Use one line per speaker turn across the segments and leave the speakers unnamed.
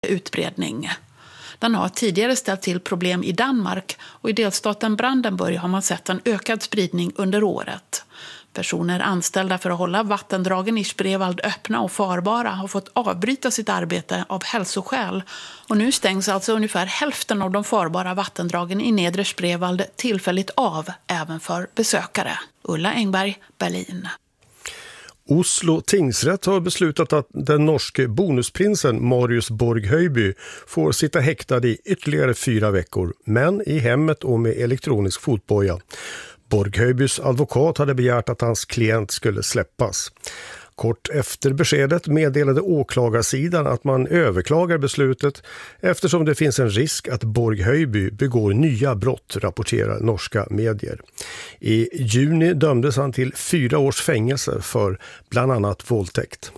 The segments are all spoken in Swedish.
utbredning. Den har tidigare ställt till problem i Danmark och i delstaten Brandenburg har man sett en ökad spridning under året. Personer anställda för att hålla vattendragen i Spreewald öppna och farbara har fått avbryta sitt arbete av hälsoskäl. Och nu stängs alltså ungefär hälften av de farbara vattendragen i nedre Spreewald tillfälligt av även för besökare. Ulla Engberg, Berlin.
Oslo tingsrätt har beslutat att den norske bonusprinsen Marius Borg-Høiby får sitta häktad i ytterligare 4 veckor, men i hemmet och med elektronisk fotboja. Borg-Høibys advokat hade begärt att hans klient skulle släppas. Kort efter beskedet meddelade åklagarsidan att man överklagar beslutet eftersom det finns en risk att Borg-Høiby begår nya brott, rapporterar norska medier. I juni dömdes han till 4 års fängelse för bland annat våldtäkt.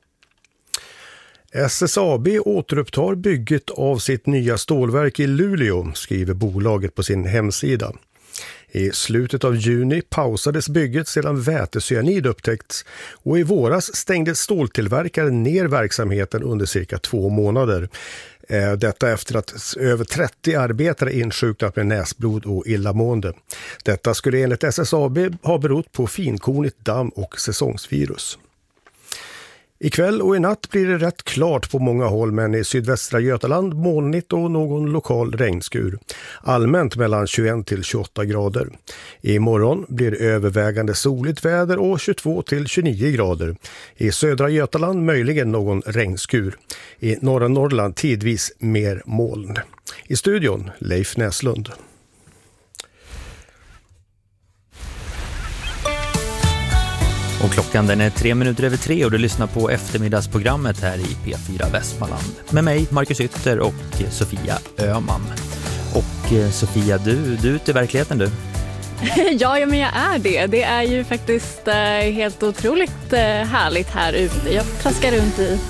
SSAB återupptar bygget av sitt nya stålverk i Luleå, skriver bolaget på sin hemsida. I slutet av juni pausades bygget sedan vätecyanid upptäckts och i våras stängde ståltillverkaren ner verksamheten under cirka 2 månader. Detta efter att över 30 arbetare insjuknat med näsblod och illamående. Detta skulle enligt SSAB ha berott på finkornigt damm och säsongsvirus. Ikväll och i natt blir det rätt klart på många håll, men i sydvästra Götaland molnigt och någon lokal regnskur. Allmänt mellan 21 till 28 grader. Imorgon blir det övervägande soligt väder och 22 till 29 grader. I södra Götaland möjligen någon regnskur. I norra Norrland tidvis mer moln. I studion Leif Näslund.
Och klockan den är 3:03 och du lyssnar på eftermiddagsprogrammet här i P4 Västmanland. Med mig, Marcus Ytter och Sofia Öhman. Och Sofia, du är ute i verkligheten du?
Ja, men jag är det. Det är ju faktiskt helt otroligt härligt här ute. Jag traskar runt i...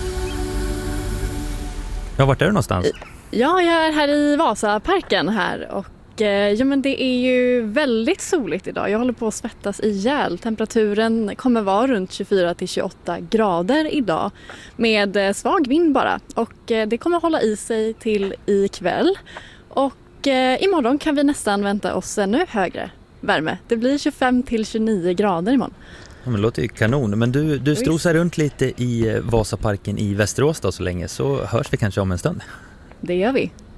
Ja, vart är du någonstans?
Ja, jag är här i Vasaparken här och ja, men det är ju väldigt soligt idag. Jag håller på att svettas ihjäl. Temperaturen kommer vara runt 24 till 28 grader idag med svag vind bara. Och det kommer hålla i sig till ikväll. Och imorgon kan vi nästan vänta oss ännu högre värme. Det blir 25 till 29 grader imorgon.
Ja, men det låter ju kanon. Men du strosar runt lite i Vasaparken i Västerås då så länge, så hörs vi kanske om en stund.
Det gör vi.